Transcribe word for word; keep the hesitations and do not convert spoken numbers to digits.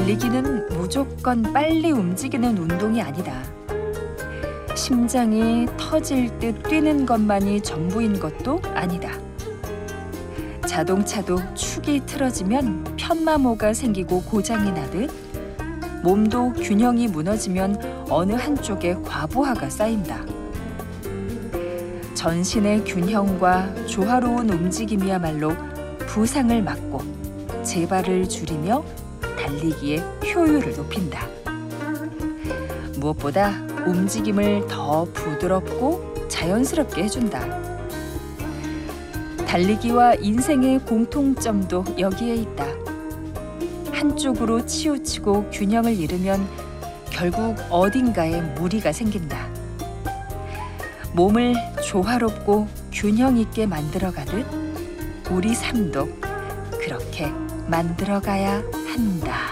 달리기는 무조건 빨리 움직이는 운동이 아니다. 심장이 터질 듯 뛰는 것만이 전부인 것도 아니다. 자동차도 축이 틀어지면 편마모가 생기고 고장이 나듯 몸도 균형이 무너지면 어느 한쪽에 과부하가 쌓인다. 전신의 균형과 조화로운 움직임이야말로 부상을 막고 재발을 줄이며 달리기의 효율을 높인다. 무엇보다 움직임을 더 부드럽고 자연스럽게 해준다. 달리기와 인생의 공통점도 여기에 있다. 한쪽으로 치우치고 균형을 잃으면 결국 어딘가에 무리가 생긴다. 몸을 조화롭고 균형 있게 만들어가듯 우리 삶도 그렇게 만들어가야 한다.